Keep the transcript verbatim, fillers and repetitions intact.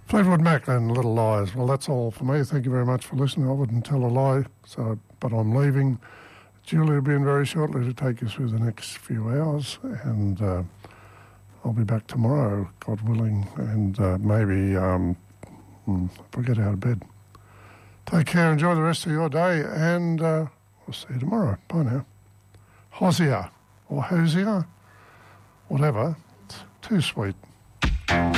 Fleetwood Mac and Little Lies. Well, that's all for me. Thank you very much for listening. I wouldn't tell a lie, so but I'm leaving. Julie will be in very shortly to take you through the next few hours, and uh, I'll be back tomorrow, God willing, and uh, maybe um, if I get out of bed. Take care, enjoy the rest of your day, and uh, we'll see you tomorrow. Bye now. Hosier, or Hosier, whatever. It's too sweet.